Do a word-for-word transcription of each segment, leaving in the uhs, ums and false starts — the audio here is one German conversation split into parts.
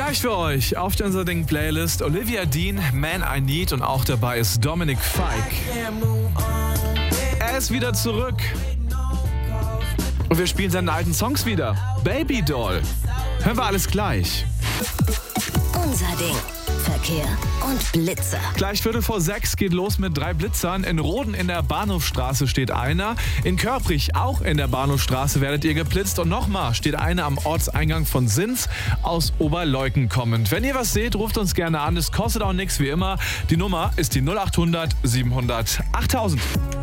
Gleich für euch auf der Unser Ding Playlist Olivia Dean, Man I Need, und auch dabei ist Dominic Fike. Er ist wieder zurück. Und wir spielen seine alten Songs wieder. Baby Doll. Hören wir alles gleich. Unser Ding. Verkehr und Blitzer. Gleich Viertel vor sechs geht los mit drei Blitzern. In Roden in der Bahnhofstraße steht einer. In Körprich, auch in der Bahnhofstraße, werdet ihr geblitzt. Und nochmal steht einer am Ortseingang von Sins aus Oberleuken kommend. Wenn ihr was seht, ruft uns gerne an. Es kostet auch nichts, wie immer. Die Nummer ist die null achthundert siebenhundert achttausend.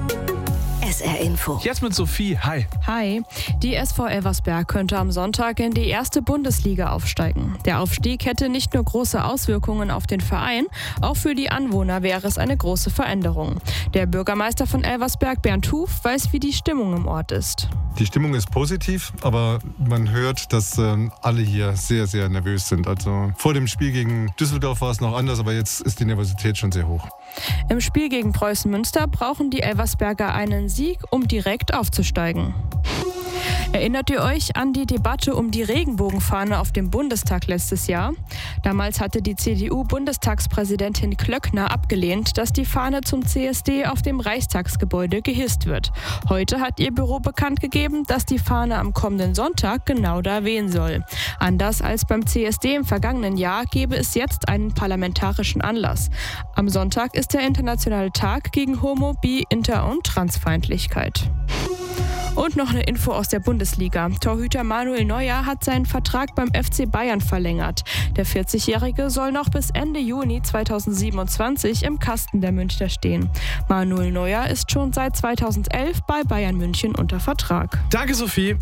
S R Info. Jetzt mit Sophie. Hi. Hi. Die S V Elversberg könnte am Sonntag in die erste Bundesliga aufsteigen. Der Aufstieg hätte nicht nur große Auswirkungen auf den Verein, auch für die Anwohner wäre es eine große Veränderung. Der Bürgermeister von Elversberg, Bernd Huf, weiß, wie die Stimmung im Ort ist. Die Stimmung ist positiv, aber man hört, dass äh, alle hier sehr, sehr nervös sind. Also vor dem Spiel gegen Düsseldorf war es noch anders, aber jetzt ist die Nervosität schon sehr hoch. Im Spiel gegen Preußen Münster brauchen die Elversberger einen Sieg, um direkt aufzusteigen. Erinnert ihr euch an die Debatte um die Regenbogenfahne auf dem Bundestag letztes Jahr? Damals hatte die C D U-Bundestagspräsidentin Klöckner abgelehnt, dass die Fahne zum C S D auf dem Reichstagsgebäude gehisst wird. Heute hat ihr Büro bekannt gegeben, dass die Fahne am kommenden Sonntag genau da wehen soll. Anders als beim C S D im vergangenen Jahr gebe es jetzt einen parlamentarischen Anlass. Am Sonntag ist der internationale Tag gegen Homo-, Bi-, Inter- und Transfeindlichkeit. Und noch eine Info aus der Bundesliga. Torhüter Manuel Neuer hat seinen Vertrag beim F C Bayern verlängert. Der vierzigjährige soll noch bis Ende Juni zweitausendsiebenundzwanzig im Kasten der Münchner stehen. Manuel Neuer ist schon seit zweitausendelf bei Bayern München unter Vertrag. Danke, Sophie.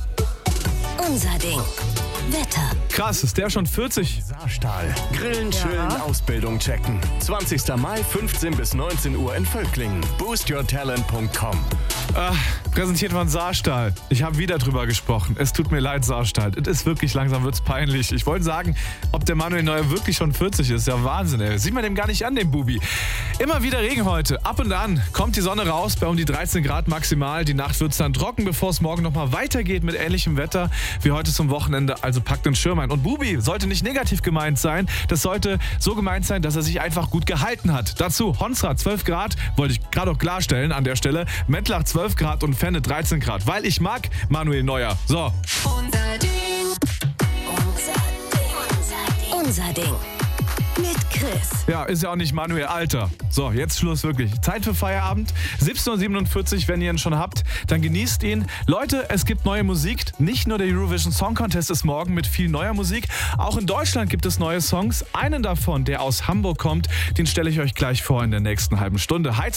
Unser Ding. Wetter. Krass, ist der schon vierzig? Saarstahl. Grillen, chillen, Ausbildung checken. zwanzigster Mai, fünfzehn bis neunzehn Uhr in Völklingen. boost your talent punkt com. Ach, präsentiert von Saarstahl. Ich habe wieder drüber gesprochen. Es tut mir leid, Saarstahl. Es ist wirklich, langsam wird's peinlich. Ich wollte sagen, ob der Manuel Neuer wirklich schon vierzig ist. Ja, Wahnsinn, ey. Sieht man dem gar nicht an, dem Bubi. Immer wieder Regen heute. Ab und an kommt die Sonne raus bei um die dreizehn Grad maximal. Die Nacht wird's dann trocken, bevor es morgen nochmal weitergeht mit ähnlichem Wetter wie heute zum Wochenende. Also packt den Schirm ein. Und Bubi sollte nicht negativ gemeint sein. Das sollte so gemeint sein, dass er sich einfach gut gehalten hat. Dazu Honsra zwölf Grad, wollte ich gerade auch klarstellen an der Stelle. Mettlach zwölf Grad und Fenne dreizehn Grad. Weil ich mag Manuel Neuer. So. Unser Ding. Unser Ding. Unser Ding. Mit Chris. Ja, ist ja auch nicht Manuel Alter. So, jetzt Schluss wirklich. Zeit für Feierabend. siebzehn Uhr siebenundvierzig, wenn ihr ihn schon habt, dann genießt ihn. Leute, es gibt neue Musik. Nicht nur der Eurovision Song Contest ist morgen mit viel neuer Musik. Auch in Deutschland gibt es neue Songs. Einen davon, der aus Hamburg kommt, den stelle ich euch gleich vor in der nächsten halben Stunde. Heiz